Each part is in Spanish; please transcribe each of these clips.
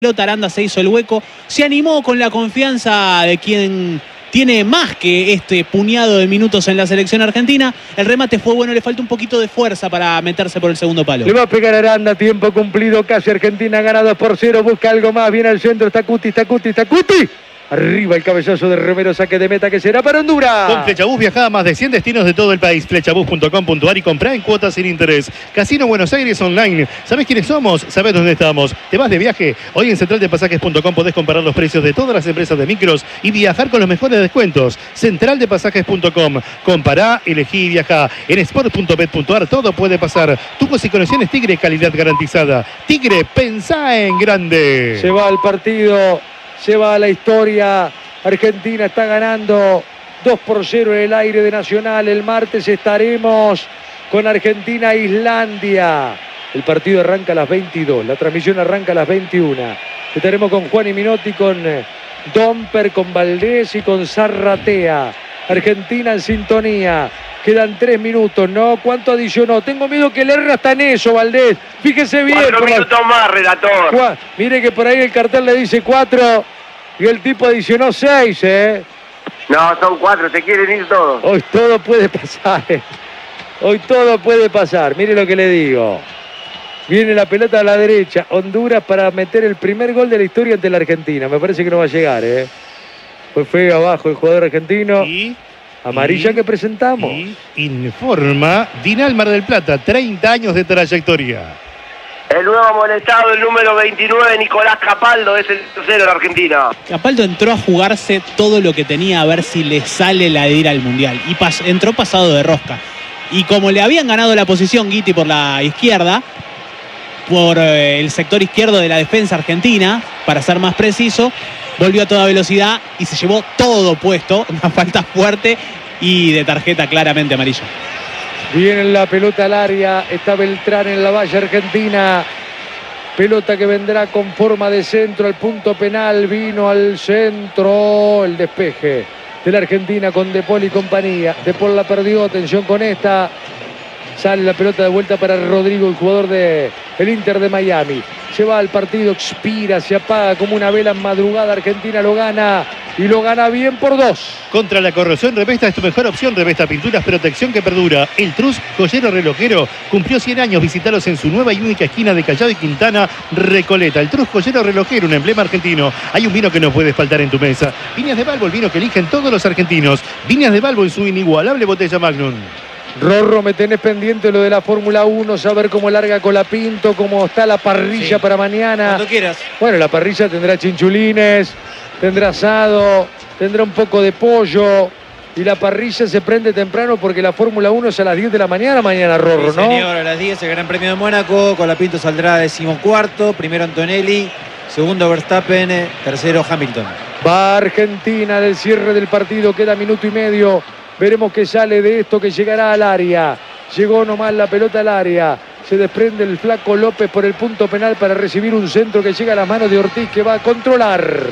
pelota, Aranda se hizo el hueco, se animó con la confianza de quien tiene más que este puñado de minutos en la selección argentina. El remate fue bueno, le falta un poquito de fuerza para meterse por el segundo palo. Le va a pegar Aranda, tiempo cumplido, casi Argentina gana 2-0, busca algo más, viene al centro, está Cuti. Arriba el cabezazo de Romero, saque de meta que será para Honduras. Con Flechabús viaja a más de 100 destinos de todo el país. Flechabús.com.ar y comprá en cuotas sin interés. Casino Buenos Aires Online. ¿Sabés quiénes somos? ¿Sabés dónde estamos? ¿Te vas de viaje? Hoy en centraldepasajes.com podés comparar los precios de todas las empresas de micros y viajar con los mejores descuentos. Centraldepasajes.com. Compará, elegí y viajá. En sport.bet.ar todo puede pasar. Tubos y conexiones Tigre, calidad garantizada. Tigre, pensá en grande. Se va al partido. Se va a la historia. Argentina está ganando 2-0 en el aire de Nacional. El martes estaremos con Argentina-Islandia. El partido arranca a las 22. La transmisión arranca a las 21. Estaremos con Juan y Minotti, con Domper, con Valdés y con Zarratea. Argentina en sintonía. Quedan 3 minutos, ¿no? ¿Cuánto adicionó? Tengo miedo que le erre hasta en eso, Valdés. Fíjese bien. 4 minutos más, relator. Mire que por ahí el cartel le dice 4 y el tipo adicionó 6, ¿eh? No, son 4, se quieren ir todos. Hoy todo puede pasar, ¿eh? Hoy todo puede pasar. Mire lo que le digo. Viene la pelota a la derecha. Honduras para meter el primer gol de la historia ante la Argentina. Me parece que no va a llegar, ¿eh? Fue feo abajo el jugador argentino. Amarilla que presentamos. Y informa Dinal Mar del Plata, 30 años de trayectoria. El nuevo amonestado, el número 29, Nicolás Capaldo, es el tercero de Argentina. Capaldo entró a jugarse todo lo que tenía a ver si le sale la de ir al Mundial. Y entró pasado de rosca. Y como le habían ganado la posición Guiti por la izquierda, por el sector izquierdo de la defensa argentina, para ser más preciso, volvió a toda velocidad y se llevó todo puesto. Una falta fuerte y de tarjeta claramente amarilla. Viene la pelota al área. Está Beltrán en la valla argentina. Pelota que vendrá con forma de centro al punto penal. Vino al centro. El despeje de la Argentina con De Paul y compañía. De Paul la perdió. Atención con esta. Sale la pelota de vuelta para Rodrigo, el jugador del Inter de Miami. Se va al partido, expira, se apaga como una vela en madrugada. Argentina lo gana y lo gana bien por 2. Contra la corrosión, Revesta es tu mejor opción. Revesta Pinturas, protección que perdura. El Trus, joyero relojero, cumplió 100 años. Visitalos en su nueva y única esquina de Callao y Quintana, Recoleta. El Trus, joyero relojero, un emblema argentino. Hay un vino que no puede faltar en tu mesa. Viñas de Balbo, el vino que eligen todos los argentinos. Viñas de Balbo en su inigualable botella Magnum. Rorro, me tenés pendiente lo de la Fórmula 1, saber cómo larga Colapinto, cómo está la parrilla para mañana. Cuando quieras. Bueno, la parrilla tendrá chinchulines, tendrá asado, tendrá un poco de pollo. Y la parrilla se prende temprano porque la Fórmula 1 es a las 10 de la mañana, Rorro, Sí, ¿no? señor, a las 10 el Gran Premio de Mónaco. Colapinto saldrá 14º, primero Antonelli, segundo Verstappen, tercero Hamilton. Va Argentina del cierre del partido, queda minuto y medio. Veremos qué sale de esto, que llegará al área. Llegó nomás la pelota al área. Se desprende el flaco López por el punto penal para recibir un centro que llega a las manos de Ortiz, que va a controlar.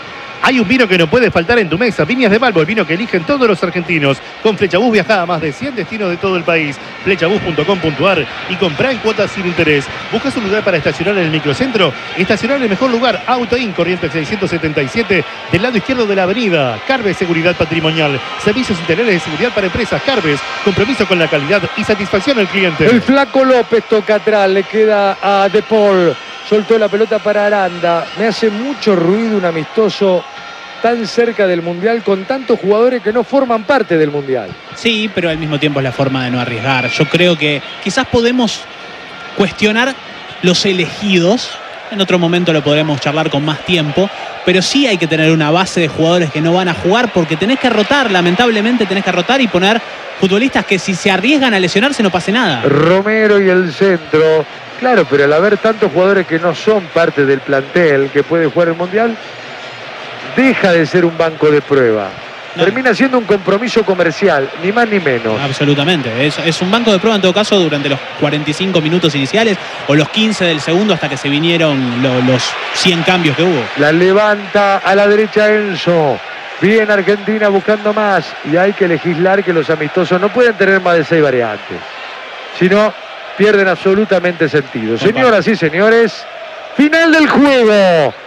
Hay un vino que no puede faltar en tu mesa. Viñas de Balbo, el vino que eligen todos los argentinos. Con Flechabús viaja a más de 100 destinos de todo el país. Flechabús.com.ar y comprá en cuotas sin interés. ¿Buscas un lugar para estacionar en el microcentro? Estacionar en el mejor lugar. Auto In, Corrientes 677, del lado izquierdo de la avenida. Carves Seguridad Patrimonial. Servicios integrales de seguridad para empresas. Carves, compromiso con la calidad y satisfacción al cliente. El flaco López toca atrás, le queda a De Paul. Soltó la pelota para Aranda. Me hace mucho ruido un amistoso tan cerca del Mundial con tantos jugadores que no forman parte del Mundial. Sí, pero al mismo tiempo es la forma de no arriesgar. Yo creo que quizás podemos cuestionar los elegidos. En otro momento lo podremos charlar con más tiempo. Pero sí hay que tener una base de jugadores que no van a jugar porque tenés que rotar. Lamentablemente tenés que rotar y poner futbolistas que si se arriesgan a lesionarse no pase nada. Romero y el centro. Claro, pero al haber tantos jugadores que no son parte del plantel que puede jugar el Mundial, deja de ser un banco de prueba. No. Termina siendo un compromiso comercial, ni más ni menos. Absolutamente. Es un banco de prueba en todo caso durante los 45 minutos iniciales o los 15 del segundo hasta que se vinieron los 100 cambios que hubo. La levanta a la derecha Enzo. Bien Argentina buscando más. Y hay que legislar que los amistosos no pueden tener más de 6 variantes. Si no, pierden absolutamente sentido. Señoras y señores, Final del juego.